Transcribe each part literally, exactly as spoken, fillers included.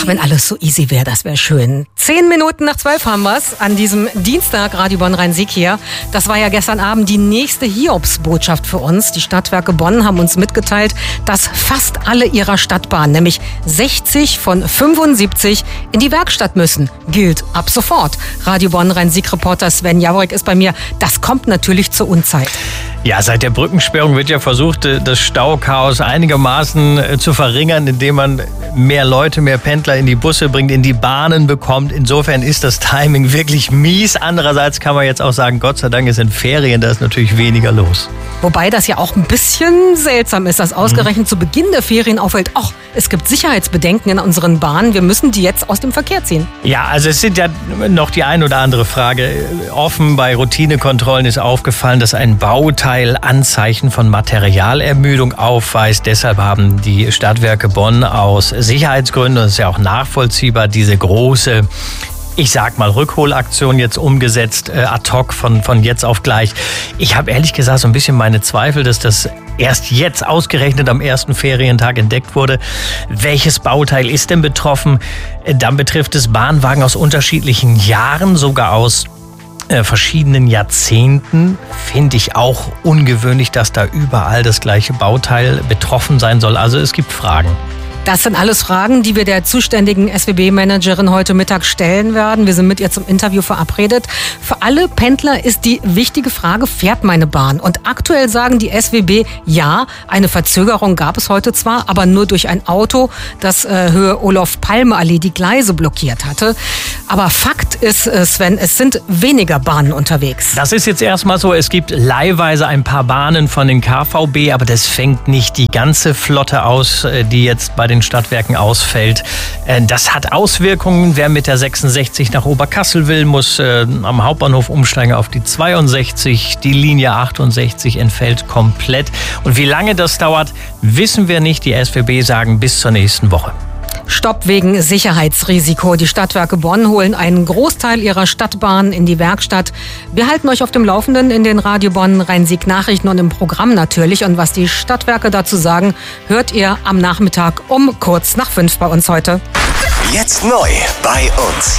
wenn alles so easy wäre, das wäre schön. Zehn Minuten nach zwölf haben wir's an diesem Dienstag, Radio Bonn Rhein-Sieg hier. Das war ja gestern Abend die nächste Hiobsbotschaft für uns. Die Stadtwerke Bonn haben uns mitgeteilt, dass fast alle ihrer Stadtbahnen, nämlich sechzig von fünfundsiebzig, in die Werkstatt müssen. Gilt ab sofort. Radio Bonn Rhein-Sieg-Reporter Sven Jaworek ist bei mir. Das kommt natürlich zur Unzeit. Ja, seit der Brückensperrung wird ja versucht, das Stauchaos einigermaßen zu verringern, indem man mehr Leute, mehr Pendler in die Busse bringt, in die Bahnen bekommt. Insofern ist das Timing wirklich mies. Andererseits kann man jetzt auch sagen, Gott sei Dank, es sind Ferien, da ist natürlich weniger los. Wobei das ja auch ein bisschen seltsam ist, dass ausgerechnet mhm. zu Beginn der Ferien auffällt, ach, es gibt Sicherheitsbedenken in unseren Bahnen, wir müssen die jetzt aus dem Verkehr ziehen. Ja, also es sind ja noch die ein oder andere Frage offen. Bei Routinekontrollen ist aufgefallen, dass ein Bauteil Anzeichen von Materialermüdung aufweist. Deshalb haben die Stadtwerke Bonn aus Sicherheitsgründen, das ist ja auch nachvollziehbar, diese große, ich sag mal, Rückholaktion jetzt umgesetzt, äh, ad hoc von, von jetzt auf gleich. Ich habe ehrlich gesagt so ein bisschen meine Zweifel, dass das erst jetzt ausgerechnet am ersten Ferientag entdeckt wurde. Welches Bauteil ist denn betroffen? Dann betrifft es Bahnwagen aus unterschiedlichen Jahren, sogar aus äh, verschiedenen Jahrzehnten. Finde ich auch ungewöhnlich, dass da überall das gleiche Bauteil betroffen sein soll. Also es gibt Fragen. Das sind alles Fragen, die wir der zuständigen S W B-Managerin heute Mittag stellen werden. Wir sind mit ihr zum Interview verabredet. Für alle Pendler ist die wichtige Frage, fährt meine Bahn? Und aktuell sagen die S W B, ja, eine Verzögerung gab es heute zwar, aber nur durch ein Auto, das äh, Höhe Olof-Palme-Allee die Gleise blockiert hatte. Aber Fakt ist, äh, Sven, es sind weniger Bahnen unterwegs. Das ist jetzt erstmal so. Es gibt leihweise ein paar Bahnen von den K V B, aber das fängt nicht die ganze Flotte aus, die jetzt bei den Stadtwerken ausfällt. Das hat Auswirkungen. Wer mit der sechsundsechzig nach Oberkassel will, muss äh, am Hauptbahnhof umsteigen auf die zweiundsechzig. Die Linie achtundsechzig entfällt komplett. Und wie lange das dauert, wissen wir nicht. Die S W B sagen bis zur nächsten Woche. Stopp wegen Sicherheitsrisiko. Die Stadtwerke Bonn holen einen Großteil ihrer Stadtbahnen in die Werkstatt. Wir halten euch auf dem Laufenden in den Radio Bonn Rhein-Sieg Nachrichten und im Programm natürlich. Und was die Stadtwerke dazu sagen, hört ihr am Nachmittag um kurz nach fünf bei uns heute. Jetzt neu bei uns.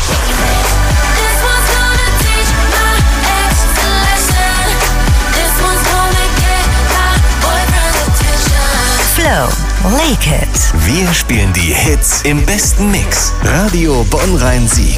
Flow, Lake It. Wir spielen die Hits im besten Mix. Radio Bonn Rhein-Sieg.